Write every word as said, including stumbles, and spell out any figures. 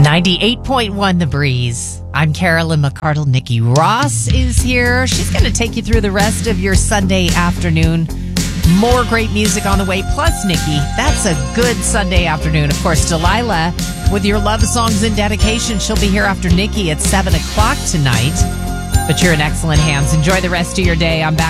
ninety-eight point one The Breeze. I'm Carolyn McCardle. Nikki Ross is here. She's going to take you through the rest of your Sunday afternoon. More great music on the way. Plus, Nikki, that's a good Sunday afternoon. Of course, Delilah with your love songs and dedication. She'll be here after Nikki at seven o'clock tonight. But you're in excellent hands. Enjoy the rest of your day. I'm back